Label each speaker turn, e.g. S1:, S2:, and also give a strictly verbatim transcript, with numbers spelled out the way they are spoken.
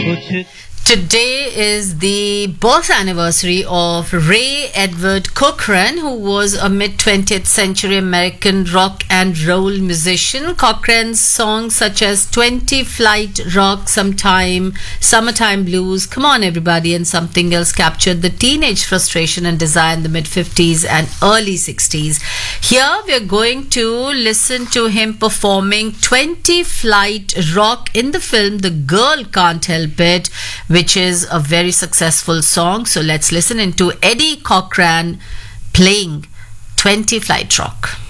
S1: Today is the birth anniversary of Ray Edward Cochran, who was a mid-twentieth century American rock and roll musician. Cochran's songs such as twenty Flight Rock, Sometime, Summertime Blues, Come On Everybody, and Something Else captured the teenage frustration and desire in the mid-fifties and early sixties. Here we are going to listen to him performing twenty Flight Rock in the film The Girl Can't Help It, which is a very successful song. So let's listen into Eddie Cochran playing twenty Flight Rock.